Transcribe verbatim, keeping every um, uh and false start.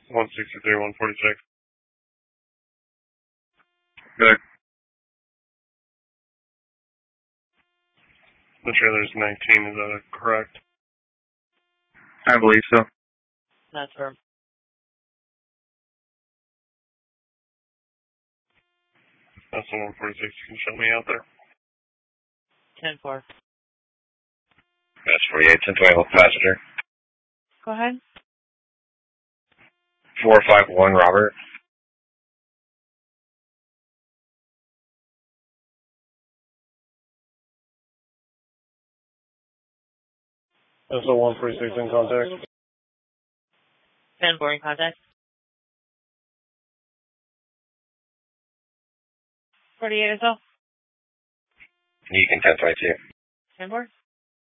one sixty-three, one forty-six. Good. The trailer's nineteen, is that correct? I believe so. That's her. That's the one forty-six. You can show me out there. ten four. That's forty-eight, ten twenty, passenger. Go ahead. four five one, Robert. That's the one forty-six in contact. ten four in contact. forty-eight as well. You can ten twenty-two. ten four.